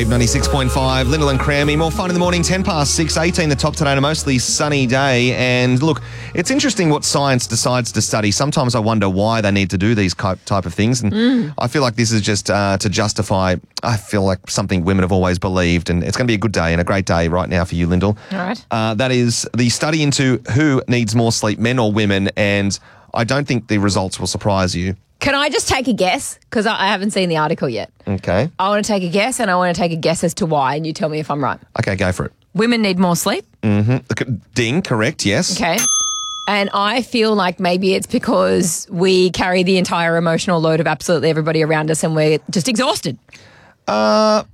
Wave 96.5, Lyndall and Crammy. More fun in the morning, 10 past 6, 18 the top today on a mostly sunny day. And look, it's interesting what science decides to study. Sometimes I wonder why they need to do these type of things. And I feel like this is just to justify, I feel like something women have always believed. And it's going to be a good day and a great day right now for you, Lyndall. All right. That is the study into who needs more sleep, men or women. And I don't think the results will surprise you. Can I just take a guess? Because I haven't seen the article yet. Okay. I want to take a guess, and I want to take a guess as to why, and you tell me if I'm right. Okay, go for it. Women need more sleep. Ding, correct, yes. Okay. And I feel like maybe it's because we carry the entire emotional load of absolutely everybody around us and we're just exhausted. Yeah.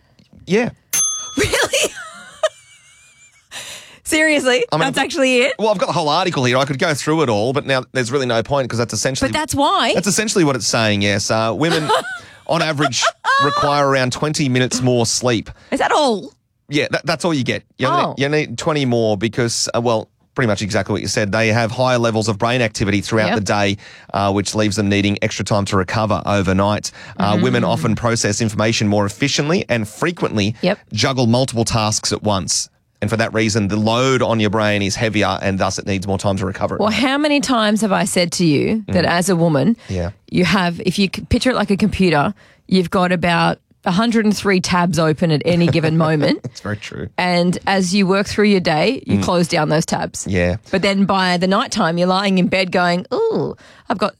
Really? Seriously? That's actually it? Well, I've got the whole article here. I could go through it all, but now there's really no point because that's essentially... But that's why. That's essentially what it's saying, yes. Women, on average, require around 20 minutes more sleep. Is that all? Yeah, that's all you get. You need 20 more because, pretty much exactly what you said. They have higher levels of brain activity throughout the day, which leaves them needing extra time to recover overnight. Women often process information more efficiently and frequently juggle multiple tasks at once. And for that reason, the load on your brain is heavier and thus it needs more time to recover. Well, how many times have I said to you that as a woman, you have, if you picture it like a computer, you've got about 103 tabs open at any given moment. That's very true. And as you work through your day, you close down those tabs. Yeah. But then by the nighttime, you're lying in bed going, ooh, I've got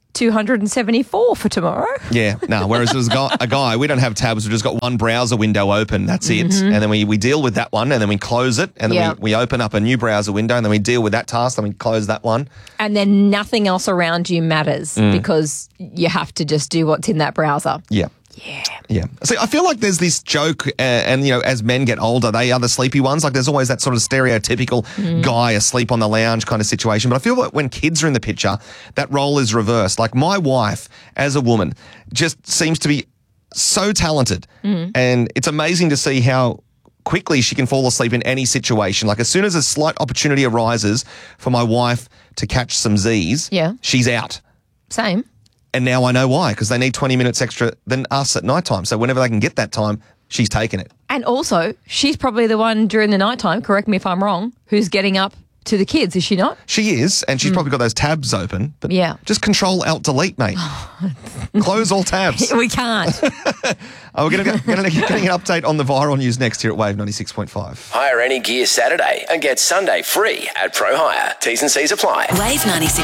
274 for tomorrow. Yeah, no, whereas as a guy, we don't have tabs. We've just got one browser window open. That's it. And then we deal with that one and then we close it and then we open up a new browser window and then we deal with that task and we close that one. And then nothing else around you matters because you have to just do what's in that browser. Yeah. Yeah. See, I feel like there's this joke, and, as men get older, they are the sleepy ones. Like, there's always that sort of stereotypical guy asleep on the lounge kind of situation. But I feel like when kids are in the picture, that role is reversed. Like, my wife, as a woman, just seems to be so talented. And it's amazing to see how quickly she can fall asleep in any situation. Like, as soon as a slight opportunity arises for my wife to catch some Z's, she's out. Same. And now I know why, because they need 20 minutes extra than us at nighttime. So whenever they can get that time, she's taking it. And also, she's probably the one during the nighttime, correct me if I'm wrong, who's getting up to the kids, is she not? She is, and she's probably got those tabs open. But just Control-Alt-Delete, mate. Close all tabs. We can't. We're getting an update on the viral news next here at Wave 96.5. Hire any gear Saturday and get Sunday free at Pro Hire. T's and C's apply. Wave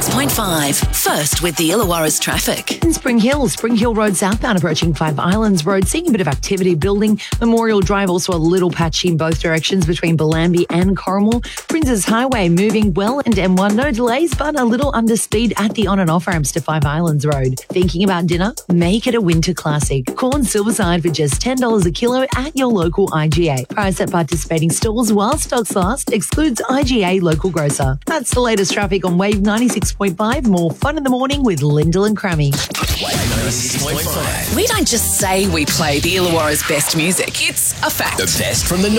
96.5. First with the Illawarra's traffic. In Spring Hill Road southbound approaching Five Islands Road, seeing a bit of activity building. Memorial Drive also a little patchy in both directions between Bellambi and Corrimal. Princes Highway moving well and M1 no delays but a little under speed at the on and off ramps to Five Islands Road. Thinking about dinner? Make it a winter classic. Corn Silverside for just $10 a kilo at your local IGA. Price at participating stores while stocks last. Excludes IGA local grocer. That's the latest traffic on Wave 96.5. More fun in the morning with Lyndall and Crammy. Wave 96.5. We don't just say we play the Illawarra's best music. It's a fact. The best from the